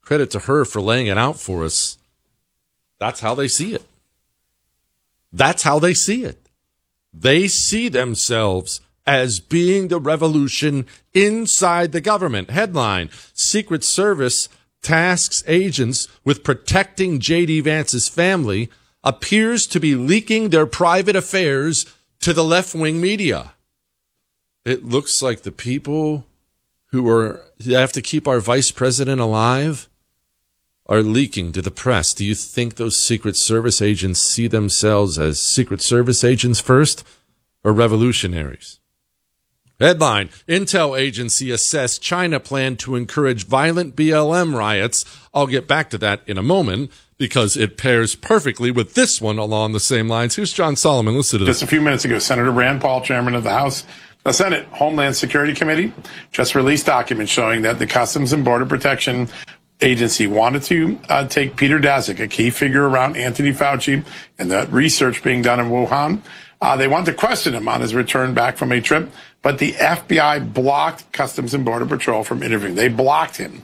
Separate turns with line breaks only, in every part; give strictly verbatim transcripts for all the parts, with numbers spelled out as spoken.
credit to her for laying it out for us. That's how they see it. That's how they see it. They see themselves as being the revolution inside the government. Headline, Secret Service tasks agents with protecting J D. Vance's family, appears to be leaking their private affairs to the left-wing media. It looks like the people who are who have to keep our vice president alive are leaking to the press. Do you think those Secret Service agents see themselves as Secret Service agents first or revolutionaries? Headline, Intel agency assess China plan to encourage violent B L M riots. I'll get back to that in a moment because it pairs perfectly with this one along the same lines. Here's John Solomon. Listen to this.
Just a few minutes ago, Senator Rand Paul, chairman of the House, the Senate Homeland Security Committee, just released documents showing that the Customs and Border Protection Agency wanted to uh, take Peter Daszak, a key figure around Anthony Fauci and the research being done in Wuhan. Uh, they wanted to question him on his return back from a trip, but the F B I blocked Customs and Border Patrol from interviewing. They blocked him.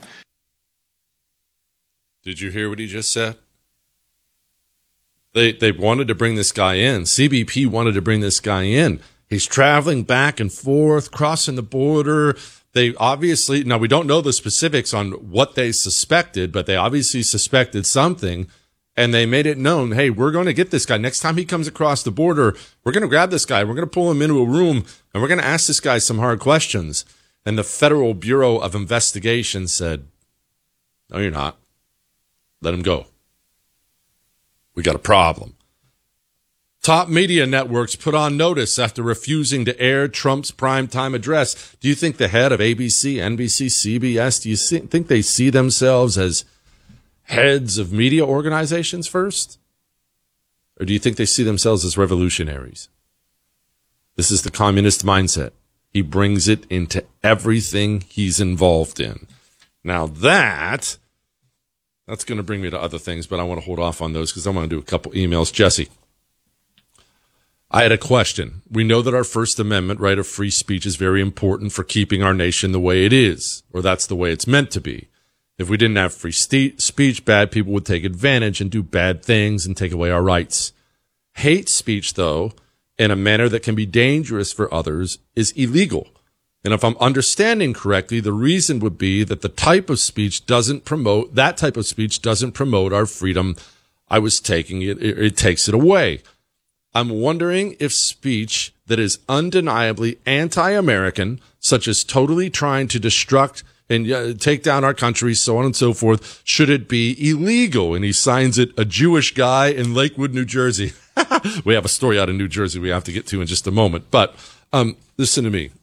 Did you hear what he just said? They they wanted to bring this guy in. C B P wanted to bring this guy in. He's traveling back and forth, crossing the border. They obviously, now we don't know the specifics on what they suspected, but they obviously suspected something. And they made it known, hey, we're going to get this guy. Next time he comes across the border, we're going to grab this guy. We're going to pull him into a room, and we're going to ask this guy some hard questions. And the Federal Bureau of Investigation said, no, you're not. Let him go. We got a problem. Top media networks put on notice after refusing to air Trump's primetime address. Do you think the head of A B C, N B C, C B S, do you think they see themselves as heads of media organizations first? Or do you think they see themselves as revolutionaries? This is the communist mindset. He brings it into everything he's involved in. Now that, that's going to bring me to other things, but I want to hold off on those because I want to do a couple emails. Jesse, I had a question. We know that our First Amendment right of free speech is very important for keeping our nation the way it is, or that's the way it's meant to be. If we didn't have free st- speech, bad people would take advantage and do bad things and take away our rights. Hate speech, though, in a manner that can be dangerous for others, is illegal. And if I'm understanding correctly, the reason would be that the type of speech doesn't promote, that type of speech doesn't promote our freedom. I was taking it, it, it takes it away. I'm wondering if speech that is undeniably anti-American, such as totally trying to destruct and uh, take down our country, so on and so forth, should it be illegal? And he signs it, a Jewish guy in Lakewood, New Jersey. We have a story out of New Jersey we have to get to in just a moment. But um, listen to me.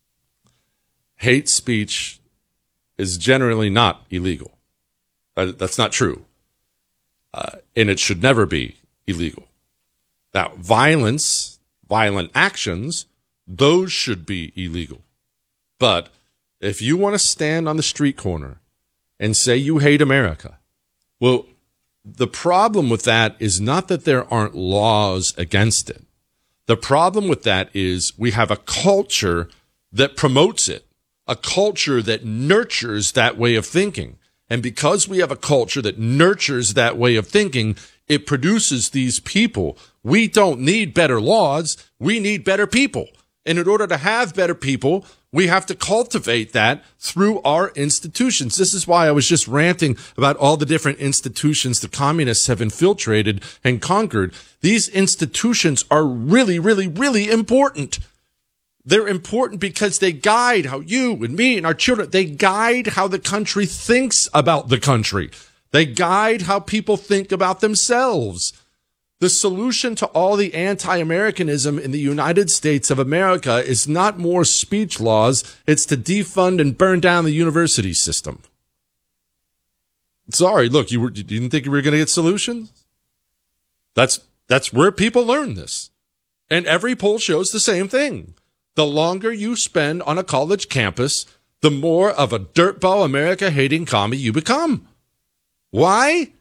Hate speech is generally not illegal. Uh, that's not true. Uh, and it should never be illegal. Now, violence, violent actions, those should be illegal. But if you want to stand on the street corner and say you hate America, well, the problem with that is not that there aren't laws against it. The problem with that is we have a culture that promotes it, a culture that nurtures that way of thinking. And because we have a culture that nurtures that way of thinking, it produces these people. We don't need better laws. We need better people. And in order to have better people, we have to cultivate that through our institutions. This is why I was just ranting about all the different institutions the communists have infiltrated and conquered. These institutions are really, really, really important. They're important because they guide how you and me and our children, they guide how the country thinks about the country. They guide how people think about themselves. The solution to all the anti-Americanism in the United States of America is not more speech laws. It's to defund and burn down the university system. Sorry, look, you, were, you didn't think you were going to get solutions? That's, that's where people learn this. And every poll shows the same thing. The longer you spend on a college campus, the more of a dirtball America-hating commie you become. Why?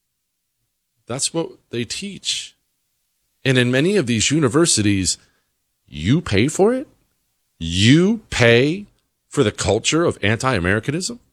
That's what they teach. And in many of these universities, you pay for it? You pay for the culture of anti-Americanism?